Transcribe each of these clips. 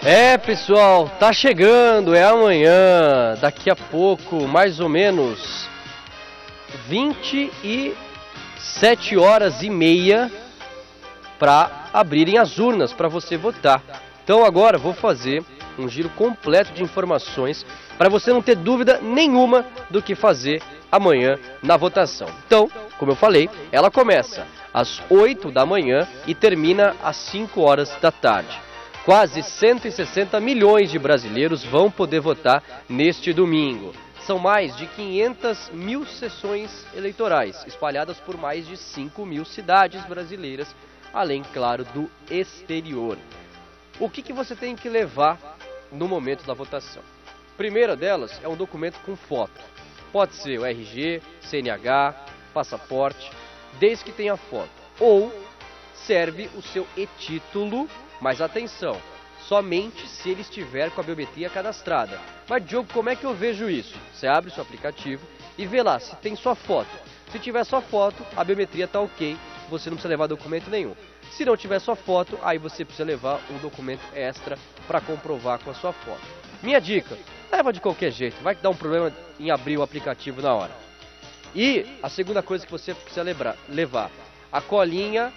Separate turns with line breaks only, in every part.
É, pessoal, tá chegando, é amanhã, daqui a pouco, mais ou menos 27h30 para abrirem as urnas para você votar. Então agora vou fazer um giro completo de informações para você não ter dúvida nenhuma do que fazer amanhã na votação. Então, como eu falei, ela começa às 8 da manhã e termina às 5 horas da tarde. Quase 160 milhões de brasileiros vão poder votar neste domingo. São mais de 500 mil sessões eleitorais, espalhadas por mais de 5 mil cidades brasileiras, além, claro, do exterior. O que você tem que levar no momento da votação? A primeira delas é um documento com foto. Pode ser o RG, CNH, passaporte, desde que tenha foto. Ou serve o seu e-título. Mas atenção, somente se ele estiver com a biometria cadastrada. Mas Diogo, como é que eu vejo isso? Você abre o seu aplicativo e vê lá se tem sua foto. Se tiver sua foto, a biometria está ok, você não precisa levar documento nenhum. Se não tiver sua foto, aí você precisa levar um documento extra para comprovar com a sua foto. Minha dica, leva de qualquer jeito, vai dar um problema em abrir o aplicativo na hora. E a segunda coisa que você precisa levar, a colinha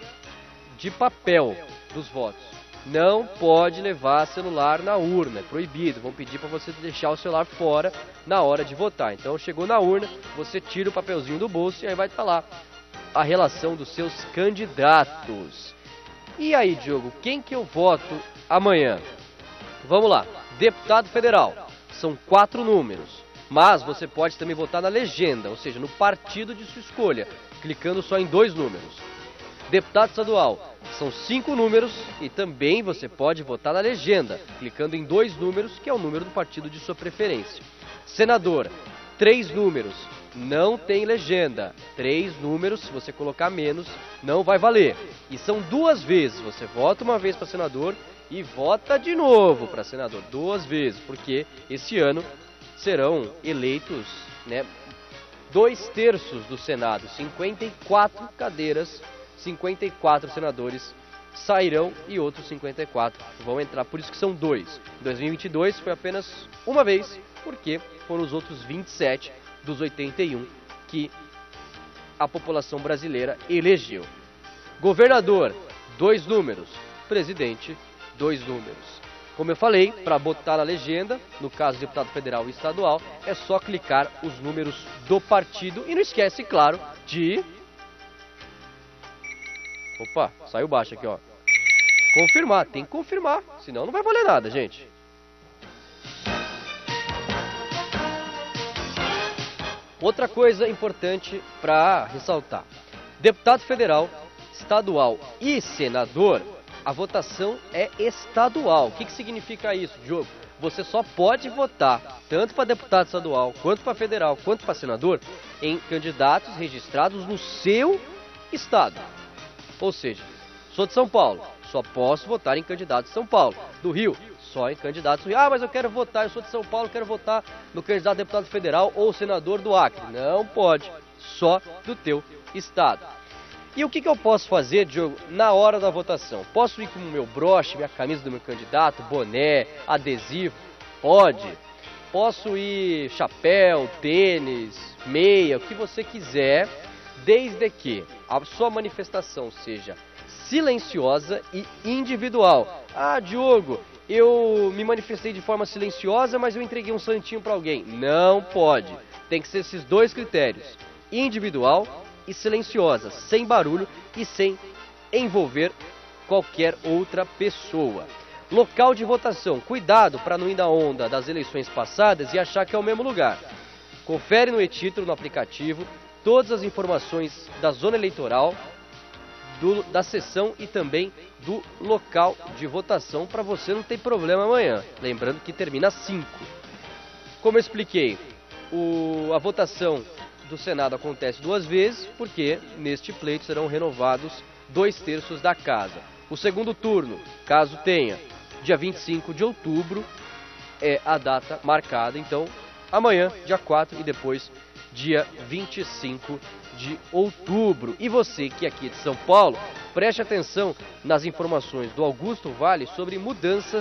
de papel dos votos. Não pode levar celular na urna, é proibido. Vão pedir para você deixar o celular fora na hora de votar. Então chegou na urna, você tira o papelzinho do bolso e aí vai estar lá a relação dos seus candidatos. E aí, Diogo, quem que eu voto amanhã? Vamos lá, deputado federal, são 4 números. Mas você pode também votar na legenda, ou seja, no partido de sua escolha, clicando só em 2 números. Deputado estadual, são 5 números e também você pode votar na legenda, clicando em 2 números, que é o número do partido de sua preferência. Senador, 3 números, não tem legenda. 3 números, se você colocar menos, não vai valer. E são 2 vezes, você vota uma vez para senador e vota de novo para senador, 2 vezes, porque esse ano serão eleitos, 2/3 do Senado, 54 cadeiras, 54 senadores sairão e outros 54 vão entrar, por isso que são 2. Em 2022 foi apenas uma vez, porque foram os outros 27 dos 81 que a população brasileira elegeu. Governador, 2 números. Presidente, 2 números. Como eu falei, para botar na legenda, no caso de deputado federal e estadual, é só clicar os números do partido e não esquece, claro, de... Opa, saiu baixo aqui, ó. Confirmar, tem que confirmar, senão não vai valer nada, gente. Outra coisa importante para ressaltar. Deputado federal, estadual e senador, a votação é estadual. O que significa isso, Diogo? Você só pode votar, tanto para deputado estadual, quanto para federal, quanto para senador, em candidatos registrados no seu estado. Ou seja, sou de São Paulo, só posso votar em candidatos de São Paulo. Do Rio, só em candidatos do Rio. Ah, mas eu quero votar, eu sou de São Paulo, quero votar no candidato a deputado federal ou senador do Acre. Não pode, só do teu estado. E o que eu posso fazer, Diogo, na hora da votação? Posso ir com o meu broche, minha camisa do meu candidato, boné, adesivo? Pode. Posso ir chapéu, tênis, meia, o que você quiser, desde que a sua manifestação seja silenciosa e individual. Ah, Diogo, eu me manifestei de forma silenciosa, mas eu entreguei um santinho para alguém. Não pode. Tem que ser esses 2 critérios, individual e silenciosa, sem barulho e sem envolver qualquer outra pessoa. Local de votação, cuidado para não ir na onda das eleições passadas e achar que é o mesmo lugar. Confere no e-título, no aplicativo, todas as informações da zona eleitoral, da sessão e também do local de votação para você não ter problema amanhã. Lembrando que termina às 5. Como eu expliquei, a votação do Senado acontece 2 vezes, porque neste pleito serão renovados 2/3 da casa. O segundo turno, caso tenha, dia 25 de outubro, é a data marcada. Então, amanhã, dia 4 e depois dia 25 de outubro. E você que é aqui de São Paulo, preste atenção nas informações do Augusto Vale sobre mudanças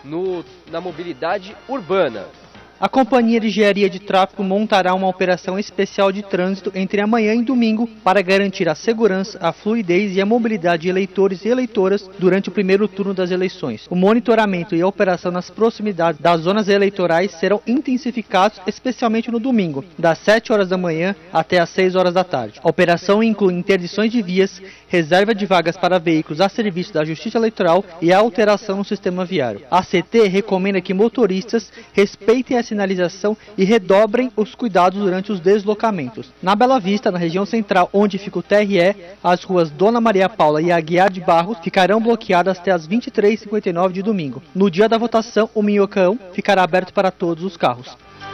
na mobilidade urbana.
A Companhia de Engenharia de Tráfego montará uma operação especial de trânsito entre amanhã e domingo para garantir a segurança, a fluidez e a mobilidade de eleitores e eleitoras durante o primeiro turno das eleições. O monitoramento e a operação nas proximidades das zonas eleitorais serão intensificados, especialmente no domingo, das 7 horas da manhã até as 6 horas da tarde. A operação inclui interdições de vias, reserva de vagas para veículos a serviço da Justiça Eleitoral e a alteração no sistema viário. A CT recomenda que motoristas respeitem a sinalização e redobrem os cuidados durante os deslocamentos. Na Bela Vista, na região central, onde fica o TRE, as ruas Dona Maria Paula e Aguiar de Barros ficarão bloqueadas até as 23h59 de domingo. No dia da votação, o Minhocão ficará aberto para todos os carros.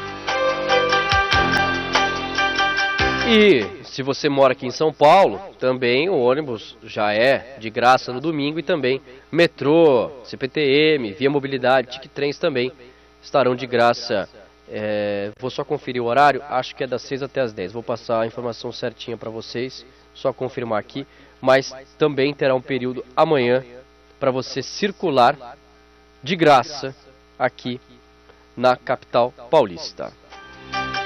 E se você mora aqui em São Paulo, também o ônibus já é de graça no domingo e também metrô, CPTM, Via Mobilidade, TicTrens também estarão de graça. Vou só conferir o horário, acho que é das 6 até as 10. Vou passar a informação certinha para vocês, só confirmar aqui. Mas também terá um período amanhã para você circular de graça aqui na capital paulista.